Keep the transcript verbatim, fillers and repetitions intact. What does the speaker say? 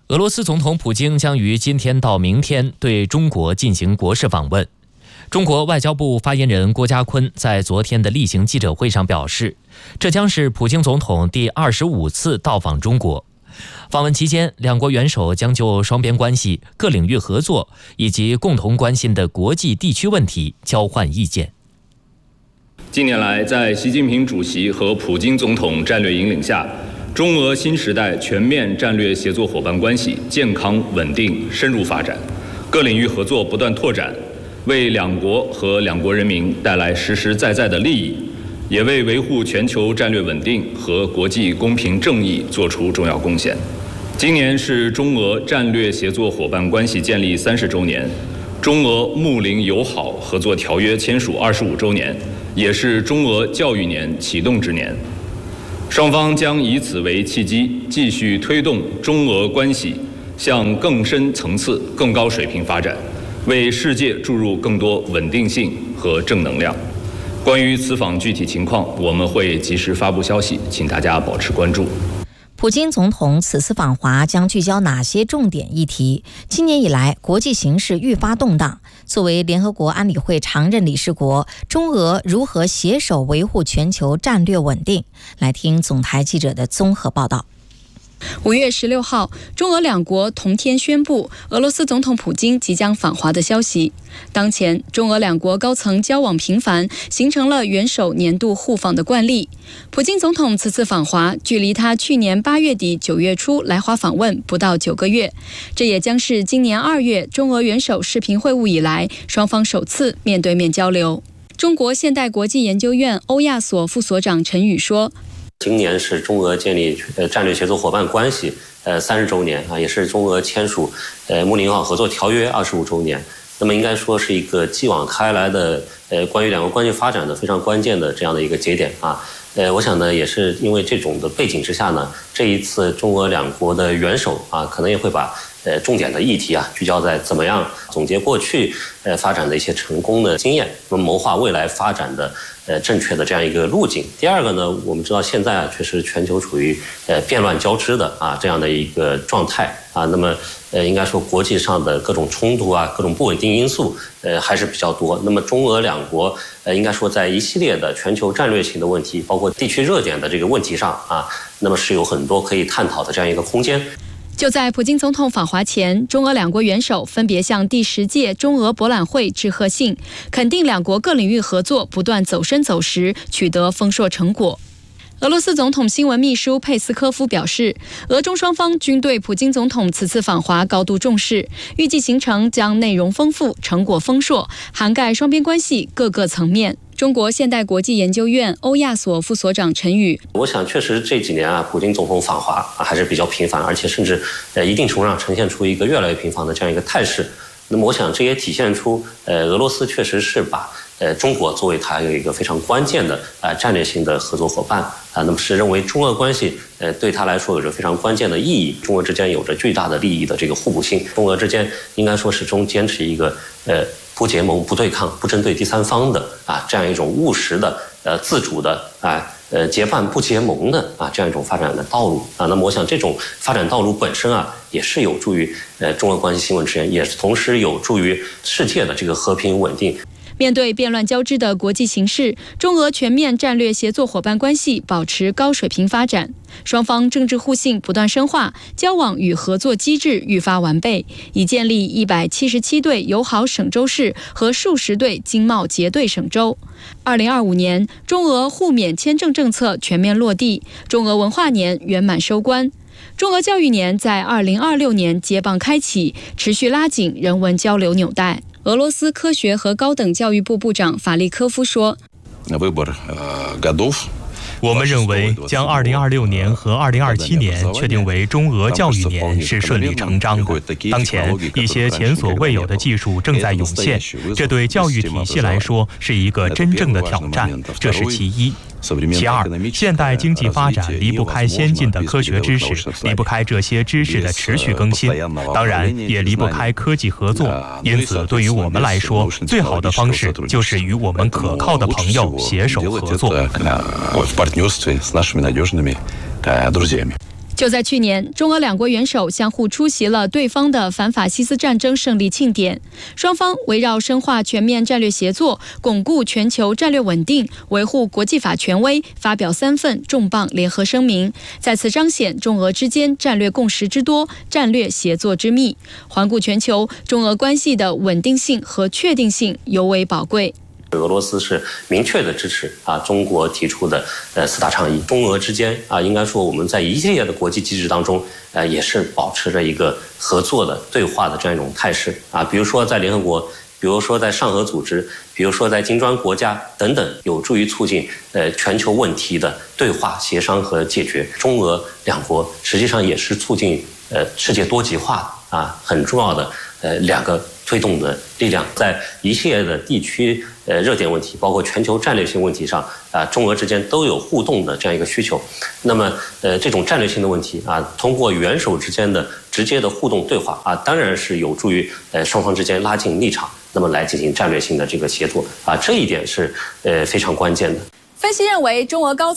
俄罗斯总统普京将于今天到明天对中国进行国事访问。中国外交部发言人郭家坤在昨天的例行记者会上表示，这将是普京总统第二十五次到访中国。访问期间，两国元首将就双边关系、各领域合作以及共同关心的国际地区问题交换意见。 近年来，在习近平主席和普京总统战略引领下，中俄新时代全面战略协作伙伴关系健康稳定深入发展，各领域合作不断拓展，为两国和两国人民带来实实在在的利益，也为维护全球战略稳定和国际公平正义做出重要贡献。今年是中俄战略协作伙伴关系建立三十周年，中俄睦邻友好合作条约签署二十五周年，也是中俄教育年启动之年。双方将以此为契机，继续推动中俄关系向更深层次、更高水平发展，为世界注入更多稳定性和正能量。关于此访具体情况，我们会及时发布消息，请大家保持关注。 普京总统此次访华将聚焦哪些重点议题？今年以来，国际形势愈发动荡。作为联合国安理会常任理事国，中俄如何携手维护全球战略稳定？来听总台记者的综合报道。 五月十六号，中俄两国同天宣布俄罗斯总统普京即将访华的消息。当前，中俄两国高层交往频繁，形成了元首年度互访的惯例。普京总统此次访华，距离他去年八月底九月初来华访问不到九个月，这也将是今年二月中俄元首视频会晤以来，双方首次面对面交流。中国现代国际研究院欧亚所副所长陈宇说， 今年是中俄建立呃战略协作伙伴关系呃三十周年啊，也是中俄签署呃睦邻友好合作条约二十五周年。那么应该说是一个继往开来的呃关于两国关系发展的非常关键的这样的一个节点啊。呃，我想呢，也是因为这种的背景之下呢，这一次中俄两国的元首啊，可能也会把呃重点的议题啊聚焦在怎么样总结过去呃发展的一些成功的经验，那么谋划未来发展的呃正确的这样一个路径。第二个呢，我们知道现在啊确实全球处于呃变乱交织的啊这样的一个状态啊，那么呃应该说国际上的各种冲突啊、各种不稳定因素呃还是比较多。那么中俄两国呃应该说在一系列的全球战略性的问题，包括地区热点的这个问题上啊，那么是有很多可以探讨的这样一个空间。 就在普京总统访华前，中俄两国元首分别向第十届中俄博览会致贺信，肯定两国各领域合作不断走深走实，取得丰硕成果。俄罗斯总统新闻秘书佩斯科夫表示，俄中双方均对普京总统此次访华高度重视，预计行程将内容丰富、成果丰硕，涵盖双边关系各个层面。中国现代国际研究院欧亚所副所长陈宇， 我想确实这几年啊，普京总统访华啊还是比较频繁，而且甚至呃一定程度上呈现出一个越来越频繁的这样一个态势。那么我想这也体现出呃俄罗斯确实是把呃中国作为它有一个非常关键的呃战略性的合作伙伴啊，那么是认为中俄关系呃对他来说有着非常关键的意义，中俄之间有着巨大的利益的这个互补性，中俄之间应该说始终坚持一个呃不结盟、不对抗、不针对第三方的啊这样一种务实的呃自主的啊呃结伴不结盟的啊这样一种发展的道路啊。那么我想这种发展道路本身啊也是有助于呃中俄关系行稳致远，也同时有助于世界的这个和平稳定。 面对变乱交织的国际形势，中俄全面战略协作伙伴关系保持高水平发展，双方政治互信不断深化，交往与合作机制愈发完备，已建立一百七十七对友好省州市和数十对经贸结对省州。二零二五年，中俄互免签证政策全面落地，中俄文化年圆满收官。中俄教育年在二零二六年接棒开启，持续拉紧人文交流纽带。俄罗斯科学和高等教育部部长法利科夫说， 我们认为将二零二六年和二零二七年确定为中俄教育年是顺理成章的。当前一些前所未有的技术正在涌现，这对教育体系来说是一个真正的挑战，这是其一。其二，现代经济发展离不开先进的科学知识，离不开这些知识的持续更新，当然也离不开科技合作。因此，对于我们来说，最好的方式就是与我们可靠的朋友携手合作。 就在去年，中俄两国元首相互出席了对方的反法西斯战争胜利庆典，双方围绕深化全面战略协作、巩固全球战略稳定、维护国际法权威，发表三份重磅联合声明，再次彰显中俄之间战略共识之多、战略协作之密。环顾全球，中俄关系的稳定性和确定性尤为宝贵。 俄罗斯是明确的支持啊中国提出的呃四大倡议，中俄之间啊应该说我们在一系列的国际机制当中，呃也是保持着一个合作的对话的这样一种态势啊，比如说在联合国，比如说在上合组织，比如说在金砖国家等等，有助于促进呃全球问题的对话、协商和解决。中俄两国实际上也是促进呃世界多极化啊很重要的呃两个推动的力量，在一系列的地区呃热点问题，包括全球战略性问题上啊，中俄之间都有互动的这样一个需求。那么呃这种战略性的问题啊，通过元首之间的直接的互动对话啊，当然是有助于呃双方之间拉近立场，那么来进行战略性的这个协作啊，这一点是呃非常关键的。 分析认为，中俄高层